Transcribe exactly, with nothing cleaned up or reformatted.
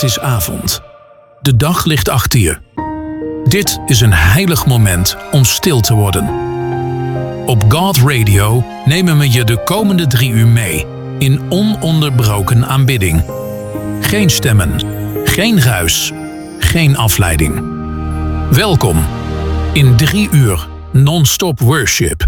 is avond. De dag ligt achter je. Dit is een heilig moment om stil te worden. Op God Radio nemen we je de komende drie uur mee in ononderbroken aanbidding. Geen stemmen, geen ruis, geen afleiding. Welkom in drie uur non-stop worship.